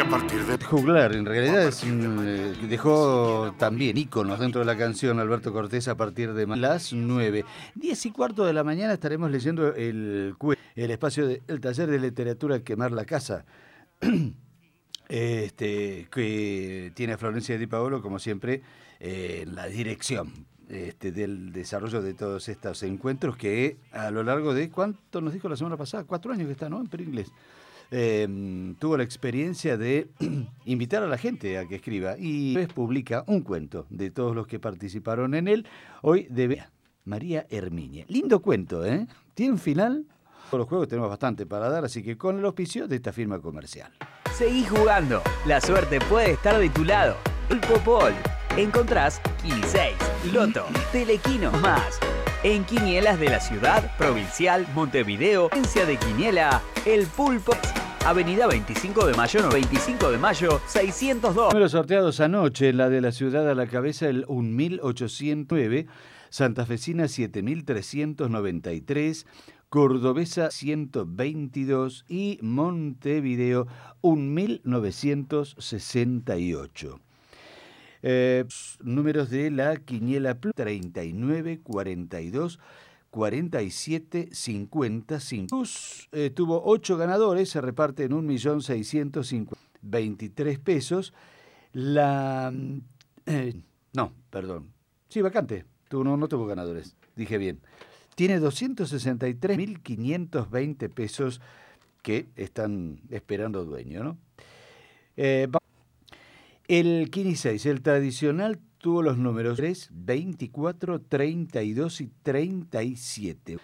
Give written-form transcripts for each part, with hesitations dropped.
a partir de... Juglar, en realidad dejó también íconos dentro de la canción Alberto Cortés a partir de las 9. 10:15 de la mañana estaremos leyendo el espacio del taller de literatura Quemar la Casa. Que tiene a Florencia Di Paolo, como siempre, en la dirección del desarrollo de todos estos encuentros que a lo largo de, ¿cuánto nos dijo la semana pasada? 4 años que está, ¿no? En Pringles. Tuvo la experiencia de invitar a la gente a que escriba y después publica un cuento de todos los que participaron en él. Hoy de María Herminia. Lindo cuento, ¿eh? Tiene un final. Por los juegos tenemos bastante para dar, así que con el auspicio de esta firma comercial. Seguí jugando. La suerte puede estar de tu lado. El Popol. Encontrás Kini 6, Loto, Telequino más. En Quinielas de la Ciudad, Provincial, Montevideo, agencia de Quiniela, El Pulpo. Avenida 25 de Mayo, 25 de Mayo, 602. Números sorteados anoche, la de la Ciudad a la cabeza, el 1809, Santafesina 7393, Cordobesa 122 y Montevideo 1968. Números de la Quiniela Plus 39, 42, 47, 55. Tuvo 8 ganadores, se reparten 1.623.023 pesos. Vacante. No tuvo ganadores, dije bien. Tiene 263.520 pesos que están esperando dueño, ¿no? El Kini 6, el tradicional, tuvo los números 3, 24, 32 y 37.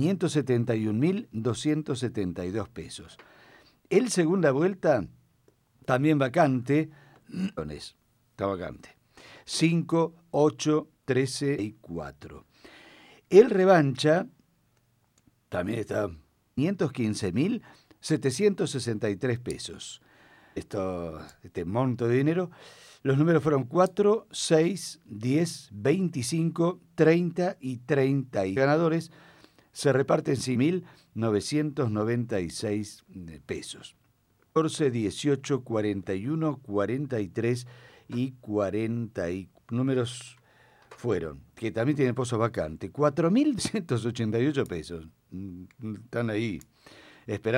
571.272 pesos. El segunda vuelta, también vacante, está vacante. 5, 8, 13 y 4. El revancha, también está 515.763 pesos. Este monto de dinero. Los números fueron 4, 6, 10, 25, 30 y 30. Y ganadores se reparten 1.996 pesos. 14, 18, 41, 43 y 40. Y números fueron, que también tienen pozo vacante, 4.188 pesos. Están ahí esperando.